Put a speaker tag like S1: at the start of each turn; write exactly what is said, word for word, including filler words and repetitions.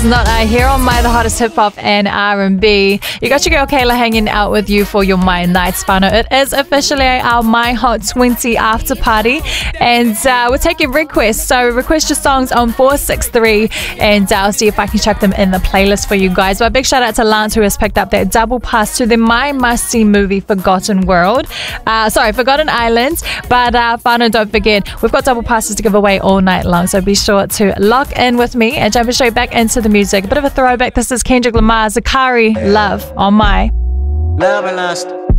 S1: Not uh, here on My The Hottest Hip Hop and R and B. You got your girl Kayla hanging out with you for your My Nights whānau. It is officially our My Hot twenty after party, and uh, we're taking requests. So request your songs on four six three, and uh, I'll see if I can chuck them in the playlist for you guys. But a big shout out to Lance, who has picked up that double pass to the My Must See movie Forgotten World. Uh, sorry, Forgotten Island. But uh, whānau, don't forget, we've got double passes to give away all night long. So be sure to lock in with me and jump straight back into the music. A bit of a throwback. This is Kendrick Lamar's Zakari Love on My.
S2: Love and lust.